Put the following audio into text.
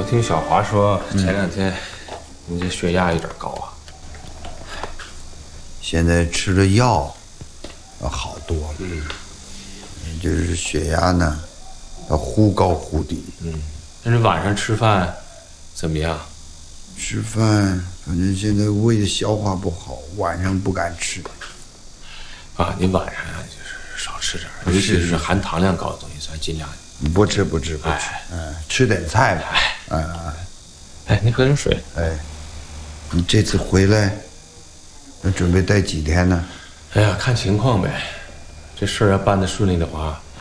我听小华说，前2天你这血压有点高啊。 现在吃了药，好多了。就是血压呢，要忽高忽低。 但是晚上吃饭怎么样？ 吃饭，反正现在胃消化不好，晚上不敢吃。 啊，你晚上就是少吃点，尤其是含糖量高的东西，咱尽量。 不吃。吃点菜吧。 哎，你喝点水。 哎，你这次回来，准备待几天呢？ 哎呀，看情况呗。这事儿要办得顺利的话，